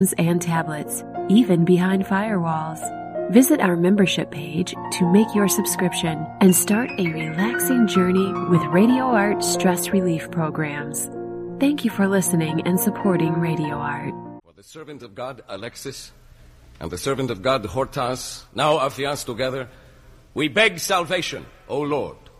and tablets, even behind firewalls. Visit our membership page to make your subscription and start a relaxing journey with Radio Art stress relief programs. Thank you for listening and supporting Radio Art. For the servant of God, Alexis, and the servant of God, Hortas, now affianced together, we beg salvation, O Lord.